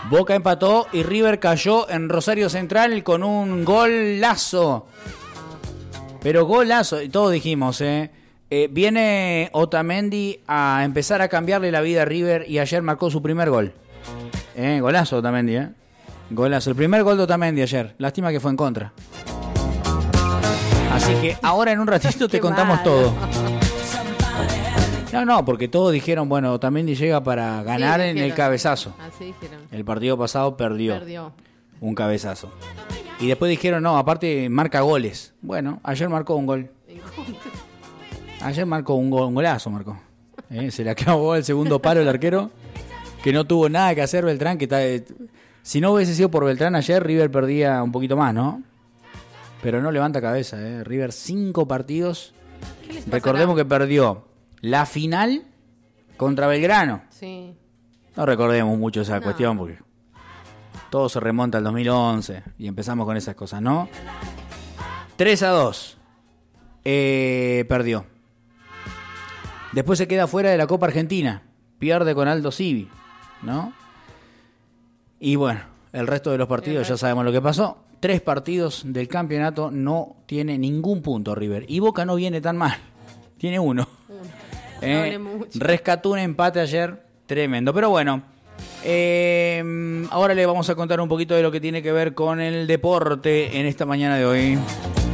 Boca empató y River cayó en Rosario Central con un golazo. Pero golazo, y todos dijimos, viene Otamendi a empezar a cambiarle la vida a River y ayer marcó su primer gol. Golazo Otamendi, Golazo. El primer gol de Otamendi ayer. Lástima que fue en contra. Así que ahora en un ratito te contamos todo. No, porque todos dijeron, bueno, Otamendi llega para ganar en el cabezazo. Así dijeron. El partido pasado perdió. Un cabezazo. Y después dijeron, no, aparte marca goles. Bueno, ayer marcó un gol. Ayer marcó un golazo, marcó. Se le acabó el segundo palo el arquero, que no tuvo nada que hacer Beltrán, que si no hubiese sido por Beltrán ayer, River perdía un poquito más, ¿no? Pero no levanta cabeza, River 5 partidos. Recordemos que perdió la final contra Belgrano. Sí. No recordemos mucho esa cuestión porque todo se remonta al 2011 y empezamos con esas cosas, ¿no? 3-2. Perdió. Después se queda fuera de la Copa Argentina. Pierde con Aldo Civi, ¿no? Y bueno, el resto de los partidos ya sabemos lo que pasó. 3 partidos del campeonato, no tiene ningún punto River. Y Boca no viene tan mal. Tiene uno. Rescató un empate ayer tremendo. Pero bueno, ahora le vamos a contar un poquito de lo que tiene que ver con el deporte en esta mañana de hoy.